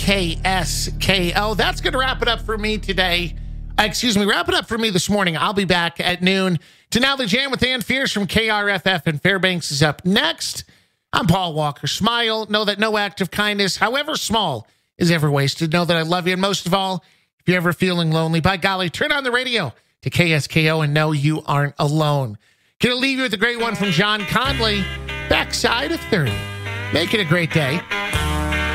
KSKO. That's going to wrap it up for me today. Wrap it up for me this morning. I'll be back at noon. To Now the Jam with Ann Fierce from KRFF and Fairbanks is up next. I'm Paul Walker. Smile. Know that no act of kindness, however small, is ever wasted. Know that I love you. And most of all, if you're ever feeling lonely, by golly, turn on the radio to KSKO and know you aren't alone. Gonna leave you with a great one from John Conley, Backside of 30. Make it a great day.